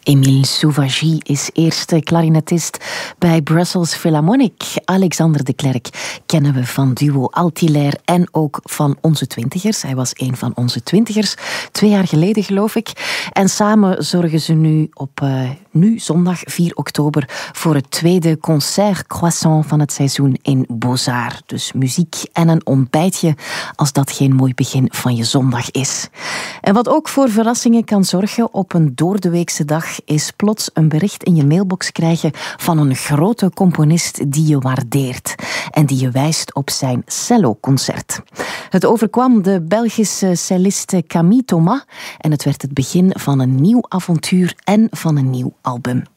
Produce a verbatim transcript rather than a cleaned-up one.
Émile Souvagy is eerste klarinetist bij Brussels Philharmonic. Alexander de Klerk kennen we van duo Altilaire en ook van Onze Twintigers. Hij was een van onze twintigers, twee jaar geleden geloof ik. En samen zorgen ze nu op uh, nu zondag vier oktober voor het tweede concert croissant van het seizoen in Beaux-Arts. Dus muziek en een ontbijtje, als dat geen mooi begin van je zondag is. En wat ook voor verrassingen kan zorgen op een doordeweekse dag, is plots een bericht in je mailbox krijgen van een grote componist die je waardeert en die je wijst op zijn celloconcert. Het overkwam de Belgische celliste Camille Thomas en het werd het begin van een nieuw avontuur en van een nieuw album.